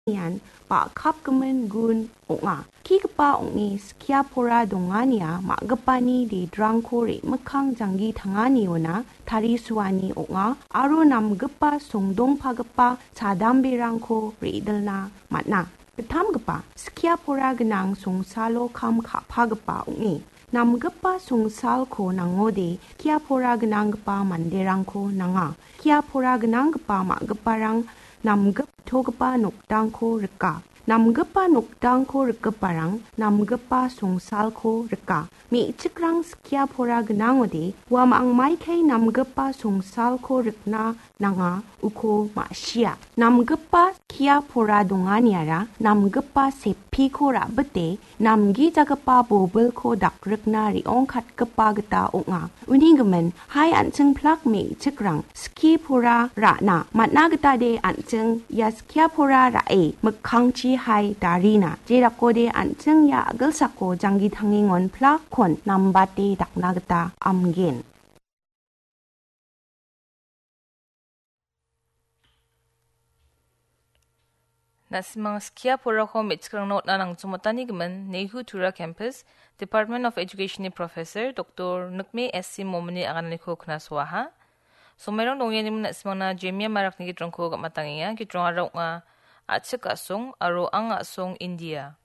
Yan pa kap kemen gun onga. Ki kepa ongi skia pora dongania ma gepani di drangkore mekang janggi tangani ona tari suani onga aro nam gepa songdong pa gepa sadambe rangko reidalna matna. Ketam gepa skia pora genang songsalo kam kapa gepa ongi. Nam gepa songsal ko nangode kia pora genang gepa manderangko nanga. Kia pora genang gepa ma geparang nam gep to gepa nokdang ko reka. Nam gepa nokdang ko reka parang nam gepa songsal ko reka. Mi cikrang skia pora genangode wa maang mai kai nam gepa songsal ko rekna nanga uko ma sia. Nam gepa kia pora donganiara nam gepa sepi ko ra bete nam gi jagapa bobel ko dak rekna ri ongkat gepa geta onga. Uningemen hai anceng plak mi cikrang ski pora ra na matna geta de anceng ya skia pora ra e mekang chi hai darina. Jerakode anceng ya agel sako janggi tangingon plak kon nambate dakna geta amgen. Nasimang skia pora ko mitkrang not na ng sumotani gaman Nehu Tura Campus, Department of Education ni Professor Dr. Nukme S.C. Momoni akan ko kunaswaha. So mayroong dongyan ni mo nasimang na Jemia marak ni kitrong ko matangya, kitrong araw nga at sikasong aro ang asong India.